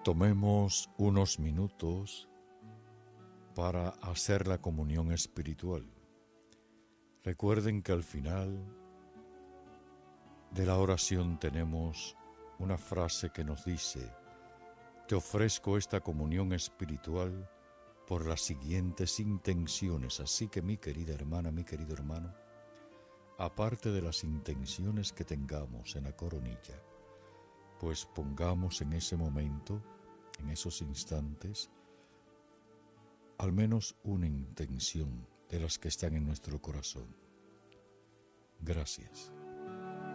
Tomemos unos minutos para hacer la comunión espiritual. Recuerden que al final de la oración tenemos una frase que nos dice: te ofrezco esta comunión espiritual por las siguientes intenciones. Así que mi querida hermana, mi querido hermano, aparte de las intenciones que tengamos en la coronilla, pues pongamos en ese momento, en esos instantes, al menos una intención de las que están en nuestro corazón. Gracias.